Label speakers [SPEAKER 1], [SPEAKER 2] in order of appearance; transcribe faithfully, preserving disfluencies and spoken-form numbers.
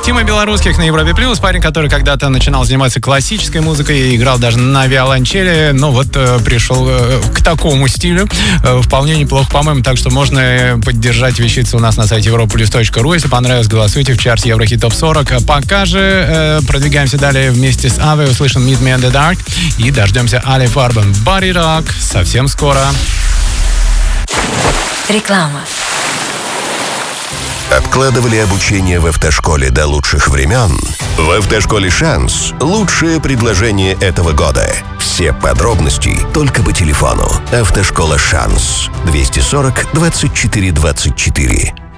[SPEAKER 1] Тима Белорусских на Европе Плюс. Парень, который когда-то начинал заниматься классической музыкой и играл даже на виолончели. Но вот э, пришел э, к такому стилю. Э, вполне неплохо, по-моему. Так что можно поддержать вещицу у нас на сайте европа плюс точка ру. Если понравилось, голосуйте в чарте Еврохит Топ сорок. Пока же э, продвигаемся далее вместе с Авой. Услышим Meet Me in the Dark. И дождемся Ali Farben Body Rock совсем скоро.
[SPEAKER 2] Реклама.
[SPEAKER 3] Откладывали обучение в автошколе до лучших времен? В автошколе «Шанс» лучшее предложение этого года. Все подробности только по телефону. Автошкола «Шанс» двести сорок двадцать четыре двадцать четыре.